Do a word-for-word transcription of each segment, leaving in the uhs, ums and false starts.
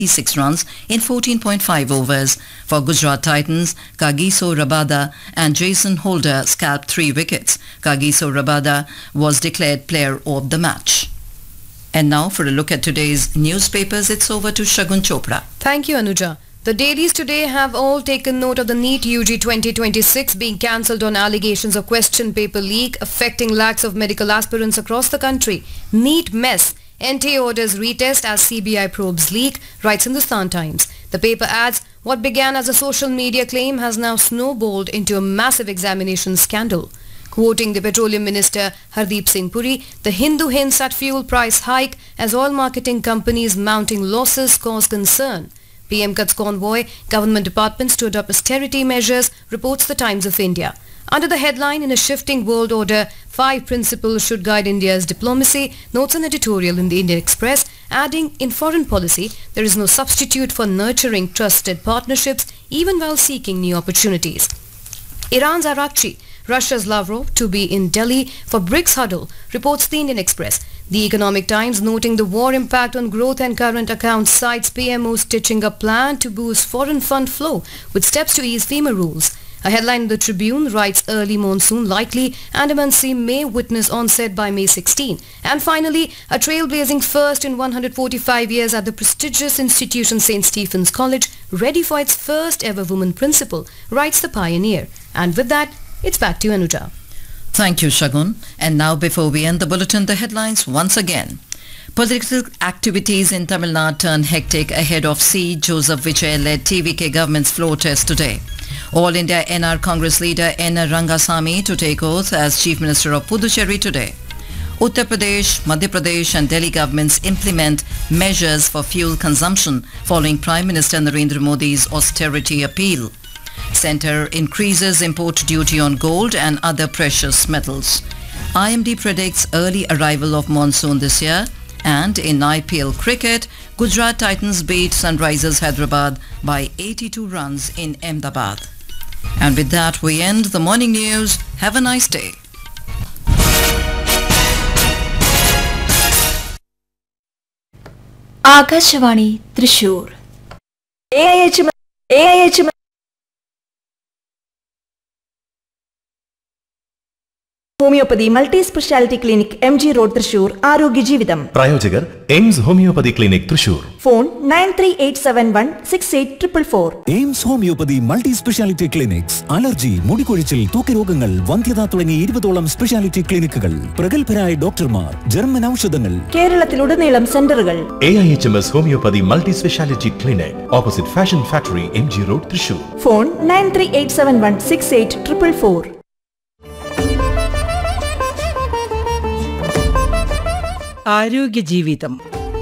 six runs in fourteen point five overs. For Gujarat Titans, Kagiso Rabada and Jason Holder scalped three wickets. Kagiso Rabada was declared player of the match. And now for a look at today's newspapers, it's over to Shagun Chopra. Thank you, Anuja. The dailies today have all taken note of the NEET U G twenty twenty-six being cancelled on allegations of question paper leak affecting lakhs of medical aspirants across the country. NEET mess. N T A orders retest as C B I probes leak, writes Hindustan Times. The paper adds, what began as a social media claim has now snowballed into a massive examination scandal. Quoting the Petroleum Minister Hardeep Singh Puri, the Hindu hints at fuel price hike as oil marketing companies mounting losses cause concern. P M cuts convoy, government departments to adopt austerity measures, reports the Times of India. Under the headline, in a shifting world order, five principles should guide India's diplomacy, notes an editorial in the Indian Express, adding, in foreign policy, there is no substitute for nurturing trusted partnerships, even while seeking new opportunities. Iran's Arakchi, Russia's Lavrov to be in Delhi for BRICS huddle, reports the Indian Express. The Economic Times, noting the war impact on growth and current accounts, cites P M O stitching a plan to boost foreign fund flow with steps to ease FEMA rules. A headline in the Tribune writes early monsoon likely, Andaman Sea may witness onset by May sixteenth. And finally, a trailblazing first in one hundred forty-five years at the prestigious institution Saint Stephen's College, ready for its first ever woman principal, writes the Pioneer. And with that, it's back to you, Anuja. Thank you, Shagun. And now, before we end the bulletin, the headlines once again. Political activities in Tamil Nadu turn hectic ahead of C. Joseph Vijay-led T V K government's floor test today. All India N R Congress leader N. Rangasamy to take oath as Chief Minister of Puducherry today. Uttar Pradesh, Madhya Pradesh and Delhi governments implement measures for fuel consumption following Prime Minister Narendra Modi's austerity appeal. Centre increases import duty on gold and other precious metals. I M D predicts early arrival of monsoon this year. And in I P L cricket, Gujarat Titans beat Sunrisers Hyderabad by eighty-two runs in Ahmedabad. And with that, we end the morning news. Have a nice day. Akashvani Thrissur A I H A I H homeopathy multi speciality clinic M G road Thrissur ആരോഗ്യ ജീവിതം പ്രായോജകർ AIIMS homeopathy clinic Thrissur phone nine three eight seven one six eight triple four. AIIMS homeopathy multi speciality clinics allergy, മുടികൊഴിച്ചിൽ, തൂക്കരോഗങ്ങൾ, വന്ധ്യത തുടങ്ങി ഇരുപതോളം speciality ക്ലിനിക്കുകൾ, പ്രഗത്ഭരായ ഡോക്ടർമാർ, German ഔഷധങ്ങൾ, കേരളത്തിലുടനീളം സെന്ററുകൾ. A I H M S homeopathy multi speciality clinic opposite fashion factory M G road Thrissur. Phone nine three eight seven one six eight triple four. ആരോഗ്യ ജീവിതം.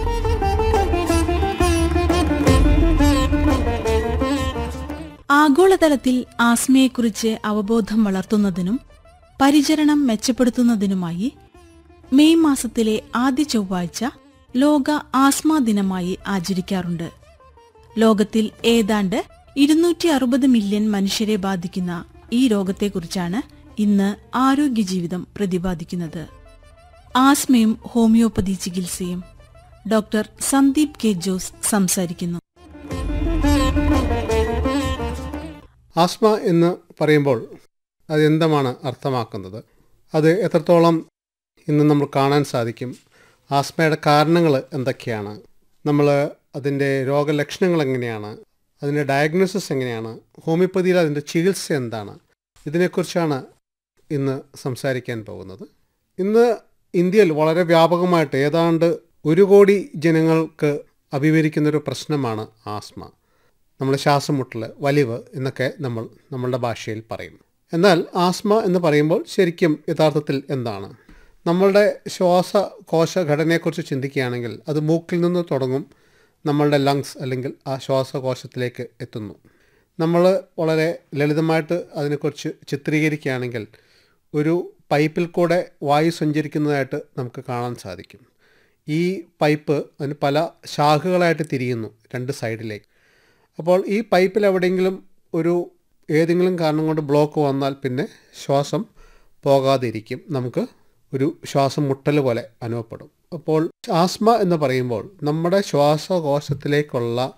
ആഗോളതലത്തിൽ ആസ്മയെക്കുറിച്ച് അവബോധം വളർത്തുന്നതിനും പരിചരണം മെച്ചപ്പെടുത്തുന്നതിനുമായി മെയ് മാസത്തിലെ ആദ്യ ചൊവ്വാഴ്ച ലോക ആസ്മ ദിനമായി ആചരിക്കാറുണ്ട്. ലോകത്തിൽ ഏതാണ്ട് ഇരുന്നൂറ്റി അറുപത് മില്യൺ മനുഷ്യരെ ബാധിക്കുന്ന ഈ രോഗത്തെക്കുറിച്ചാണ് ഇന്ന് ആരോഗ്യ ജീവിതം പ്രതിപാദിക്കുന്നത്. ആസ്മയും ഹോമിയോപ്പതി ചികിത്സയും. ഡോക്ടർ സന്ദീപ് കെ ജോസ് സംസാരിക്കുന്നു. ആസ്മ എന്ന് പറയുമ്പോൾ അതെന്താണ് അർത്ഥമാക്കുന്നത്? അത് എത്രത്തോളം ഇന്ന് നമ്മൾ കാണാൻ സാധിക്കും? ആസ്മയുടെ കാരണങ്ങൾ എന്തൊക്കെയാണ്? നമ്മൾ അതിൻ്റെ രോഗലക്ഷണങ്ങൾ എങ്ങനെയാണ്? അതിൻ്റെ ഡയഗ്നോസിസ് എങ്ങനെയാണ്? ഹോമിയോപ്പതിയിൽ അതിൻ്റെ ചികിത്സ എന്താണ്? ഇതിനെക്കുറിച്ചാണ് ഇന്ന് സംസാരിക്കാൻ പോകുന്നത്. ഇന്ന് ഇന്ത്യയിൽ വളരെ വ്യാപകമായിട്ട് ഏതാണ്ട് ഒരു കോടി ജനങ്ങൾക്ക് അഭിമുഖീകരിക്കുന്നൊരു പ്രശ്നമാണ് ആസ്മ. നമ്മൾ ശ്വാസം മുട്ടൽ, വലിവ് എന്നൊക്കെ നമ്മൾ നമ്മളുടെ ഭാഷയിൽ പറയും. എന്നാൽ ആസ്മ എന്ന് പറയുമ്പോൾ ശരിക്കും യഥാർത്ഥത്തിൽ എന്താണ്? നമ്മളുടെ ശ്വാസകോശ ഘടനയെക്കുറിച്ച് ചിന്തിക്കുകയാണെങ്കിൽ അത് മൂക്കിൽ നിന്ന് തുടങ്ങും, നമ്മളുടെ ലങ്സ് അല്ലെങ്കിൽ ആ ശ്വാസകോശത്തിലേക്ക് എത്തുന്നു. നമ്മൾ വളരെ ലളിതമായിട്ട് അതിനെക്കുറിച്ച് ചിത്രീകരിക്കുകയാണെങ്കിൽ ഒരു പൈപ്പിൽ കൂടെ വായു സഞ്ചരിക്കുന്നതായിട്ട് നമുക്ക് കാണാൻ സാധിക്കും. ഈ പൈപ്പ് അതിന് പല ശാഖകളായിട്ട് തിരിയുന്നു രണ്ട് സൈഡിലേക്ക്. അപ്പോൾ ഈ പൈപ്പിൽ എവിടെയെങ്കിലും ഒരു ഏതെങ്കിലും കാരണം കൊണ്ട് ബ്ലോക്ക് വന്നാൽ പിന്നെ ശ്വാസം പോകാതിരിക്കും, നമുക്ക് ഒരു ശ്വാസം മുട്ടൽ പോലെ അനുഭവപ്പെടും. അപ്പോൾ ആസ്മ എന്ന് പറയുമ്പോൾ നമ്മുടെ ശ്വാസകോശത്തിലേക്കുള്ള